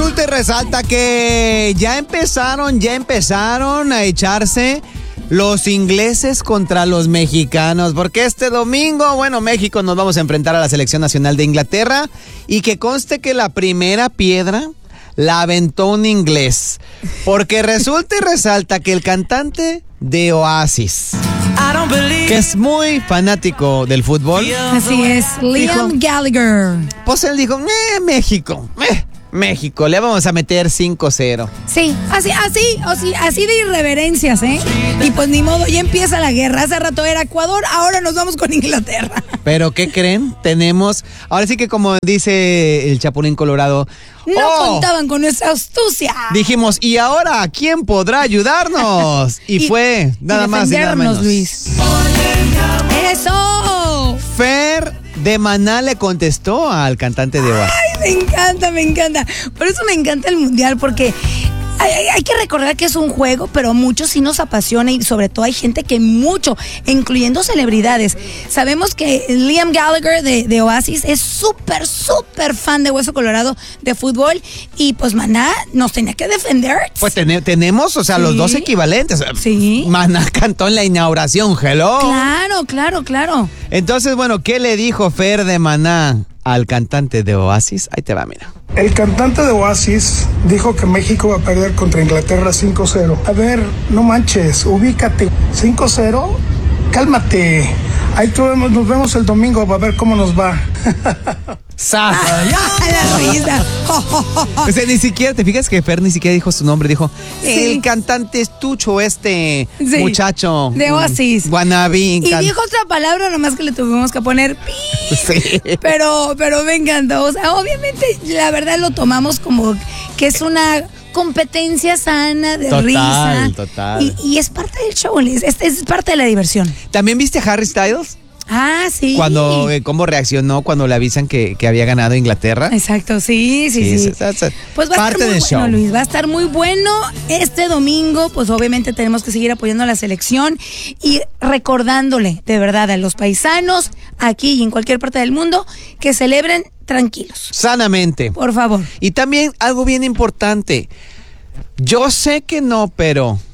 resulta y resalta que ya empezaron a echarse los ingleses contra los mexicanos, porque este domingo, bueno, México nos vamos a enfrentar a la Selección Nacional de Inglaterra, y que conste que la primera piedra la aventó un inglés, porque resulta y resalta que el cantante de Oasis, que es muy fanático del fútbol, así es, Liam Gallagher. Pues él dijo, México, le vamos a meter 5-0. Sí, así de irreverencias, ¿eh? Y pues ni modo, ya empieza la guerra. Hace rato era Ecuador, ahora nos vamos con Inglaterra. Pero ¿qué creen? Ahora sí que, como dice el Chapulín Colorado, no contaban con nuestra astucia. Dijimos, ¿y ahora quién podrá ayudarnos? Y fue nada más y nada menos. Luis. ¡Eso! Fer de Maná le contestó al cantante de Oasis. Ay, me encanta. Por eso me encanta el Mundial, porque hay que recordar que es un juego, pero a muchos sí nos apasiona, y sobre todo hay gente que mucho, incluyendo celebridades. Sabemos que Liam Gallagher de Oasis es súper fan de Hueso Colorado de fútbol, y pues Maná nos tenía que defender. Pues tenemos, o sea, sí, los dos equivalentes. Sí. Maná cantó en la inauguración, hello. Claro. Entonces, bueno, ¿qué le dijo Fer de Maná al cantante de Oasis? Ahí te va, mira. El cantante de Oasis dijo que México va a perder contra Inglaterra 5-0. A ver, no manches, ubícate. 5-0, cálmate. Ahí nos vemos el domingo, va a ver cómo nos va. La risa. O sea, ni siquiera, te fijas que Fer ni siquiera dijo su nombre, dijo, sí, el cantante estucho sí, muchacho de Oasis. Wannabe. Y dijo otra palabra, nomás que le tuvimos que poner pi. Sí. Pero me encantó. O sea, obviamente, la verdad lo tomamos como que es una competencia sana, de risa. Total. Y es parte del show, es parte de la diversión. ¿También viste a Harry Styles? Ah, sí. ¿Cómo reaccionó cuando le avisan que había ganado Inglaterra? Exacto, sí. Pues va parte a estar muy del bueno, show. Luis, va a estar muy bueno este domingo. Pues obviamente tenemos que seguir apoyando a la selección y recordándole de verdad a los paisanos aquí y en cualquier parte del mundo que celebren tranquilos. Sanamente. Por favor. Y también algo bien importante. Yo sé que no, pero